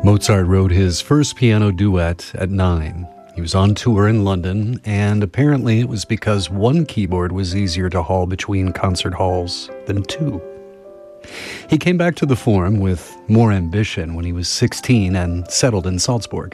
Mozart wrote his first piano duet at 9. He was on tour in London, and apparently it was because one keyboard was easier to haul between concert halls than two. He came back to the Forum with more ambition when he was 16 and settled in Salzburg.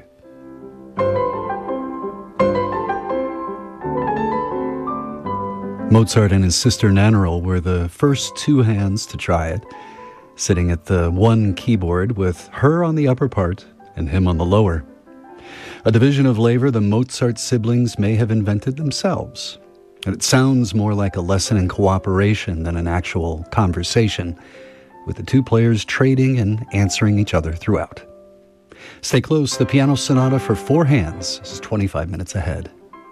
Mozart and his sister Nannerl were the first two hands to try it, sitting at the one keyboard with her on the upper part and him on the lower. A division of labor the Mozart siblings may have invented themselves, and it sounds more like a lesson in cooperation than an actual conversation, with the two players trading and answering each other throughout. Stay close, the piano sonata for four hands is 25 minutes ahead.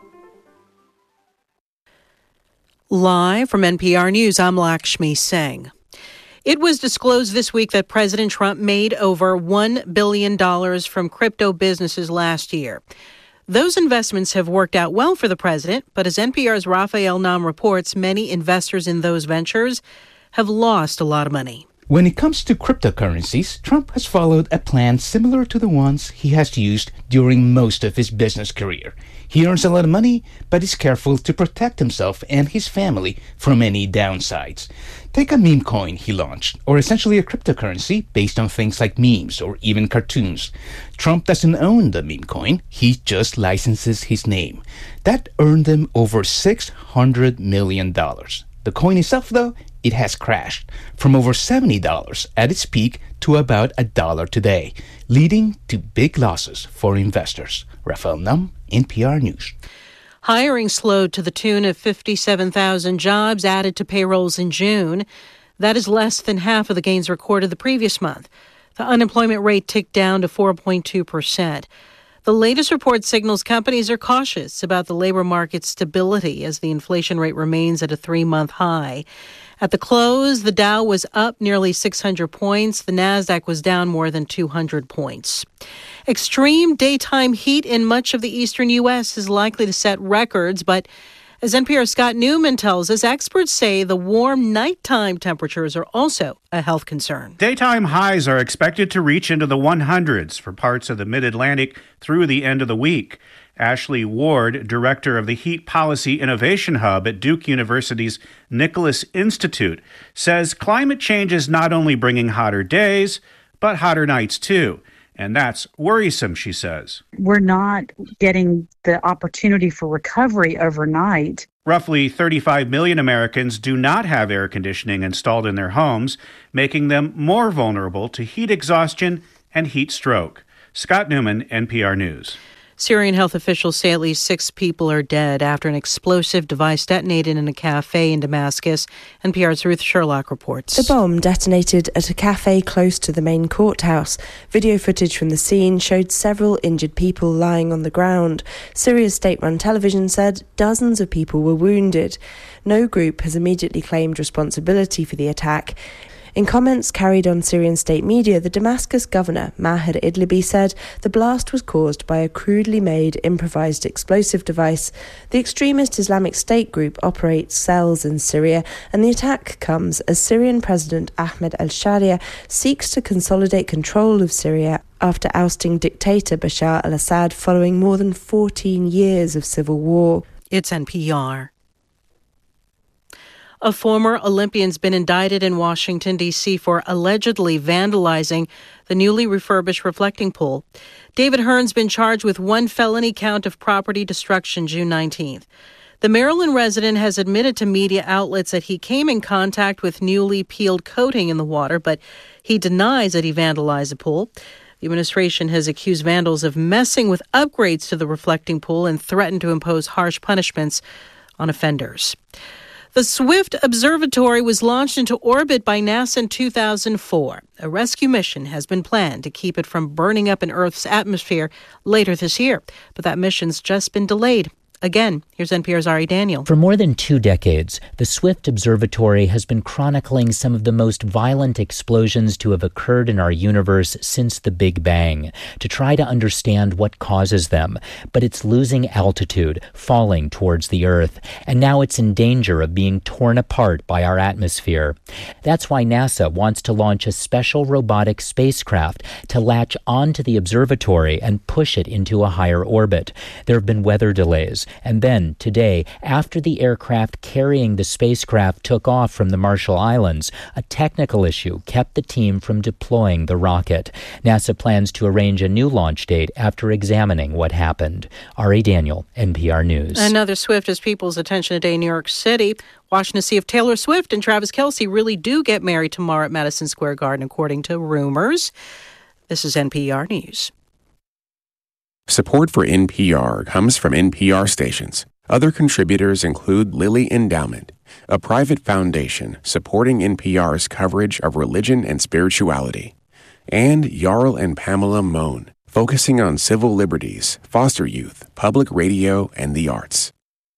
Live from NPR News, I'm Lakshmi Singh. It was disclosed this week that President Trump made over $1 billion from crypto businesses last year. Those investments have worked out well for the president, but as NPR's Raphael Nam reports, many investors in those ventures have lost a lot of money. When it comes to cryptocurrencies, Trump has followed a plan similar to the ones he has used during most of his business career. He earns a lot of money, but is careful to protect himself and his family from any downsides. Take a meme coin he launched, or essentially a cryptocurrency based on things like memes or even cartoons. Trump doesn't own the meme coin, he just licenses his name. That earned him over $600 million. The coin itself, though, it has crashed from over $70 at its peak to about $1 today, leading to big losses for investors. Raphael Nam, NPR News. Hiring slowed to the tune of 57,000 jobs added to payrolls in June. That is less than half of the gains recorded the previous month. The unemployment rate ticked down to 4.2%. The latest report signals companies are cautious about the labor market's stability as the inflation rate remains at a 3-month high. At the close, the Dow was up nearly 600 points. The Nasdaq was down more than 200 points. Extreme daytime heat in much of the eastern U.S. is likely to set records, but as NPR's Scott Newman tells us, experts say the warm nighttime temperatures are also a health concern. Daytime highs are expected to reach into the 100s for parts of the Mid-Atlantic through the end of the week. Ashley Ward, director of the Heat Policy Innovation Hub at Duke University's Nicholas Institute, says climate change is not only bringing hotter days, but hotter nights too. And that's worrisome, she says. We're not getting the opportunity for recovery overnight. Roughly 35 million Americans do not have air conditioning installed in their homes, making them more vulnerable to heat exhaustion and heat stroke. Scott Newman, NPR News. Syrian health officials say at least 6 people are dead after an explosive device detonated in a cafe in Damascus. NPR's Ruth Sherlock reports. The bomb detonated at a cafe close to the main courthouse. Video footage from the scene showed several injured people lying on the ground. Syria's state-run television said dozens of people were wounded. No group has immediately claimed responsibility for the attack. In comments carried on Syrian state media, the Damascus governor, Maher Idlibi, said the blast was caused by a crudely made improvised explosive device. The extremist Islamic State group operates cells in Syria, and the attack comes as Syrian President Ahmed al-Sharia seeks to consolidate control of Syria after ousting dictator Bashar al-Assad following more than 14 years of civil war. It's NPR. A former Olympian's been indicted in Washington, D.C. for allegedly vandalizing the newly refurbished reflecting pool. David Hearn's been charged with 1 felony count of property destruction June 19th. The Maryland resident has admitted to media outlets that he came in contact with newly peeled coating in the water, but he denies that he vandalized the pool. The administration has accused vandals of messing with upgrades to the reflecting pool and threatened to impose harsh punishments on offenders. The Swift Observatory was launched into orbit by NASA in 2004. A rescue mission has been planned to keep it from burning up in Earth's atmosphere later this year, but that mission's just been delayed. Again, here's NPR's Ari Daniel. For more than 2 decades, the Swift Observatory has been chronicling some of the most violent explosions to have occurred in our universe since the Big Bang, to try to understand what causes them. But it's losing altitude, falling towards the Earth, and now it's in danger of being torn apart by our atmosphere. That's why NASA wants to launch a special robotic spacecraft to latch onto the observatory and push it into a higher orbit. There have been weather delays. And then, today, after the aircraft carrying the spacecraft took off from the Marshall Islands, a technical issue kept the team from deploying the rocket. NASA plans to arrange a new launch date after examining what happened. Ari Daniel, NPR News. Another Swift has people's attention today in New York City, watching to see if Taylor Swift and Travis Kelce really do get married tomorrow at Madison Square Garden, according to rumors. This is NPR News. Support for NPR comes from NPR stations. Other contributors include Lilly Endowment, a private foundation supporting NPR's coverage of religion and spirituality, and Jarl and Pamela Mohn, focusing on civil liberties, foster youth, public radio, and the arts.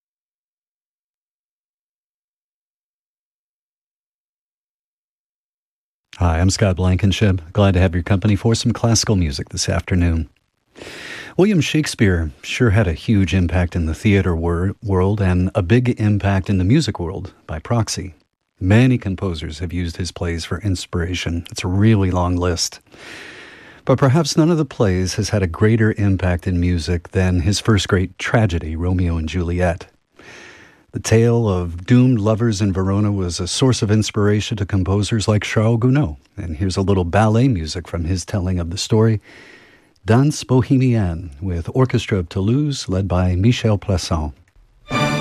Hi, I'm Scott Blankenship. Glad to have your company for some classical music this afternoon. William Shakespeare sure had a huge impact in the theater world and a big impact in the music world by proxy. Many composers have used his plays for inspiration. It's a really long list. But perhaps none of the plays has had a greater impact in music than his first great tragedy, Romeo and Juliet. The tale of doomed lovers in Verona was a source of inspiration to composers like Charles Gounod. And here's a little ballet music from his telling of the story, Danse Bohemienne, with Orchestra of Toulouse, led by Michel Plasson.